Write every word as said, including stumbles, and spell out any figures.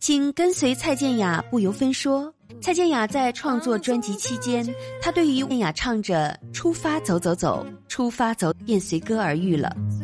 请跟随蔡健雅不由分说。蔡健雅在创作专辑期间，她对于健雅唱着出发走走走，出发走便随歌而遇了。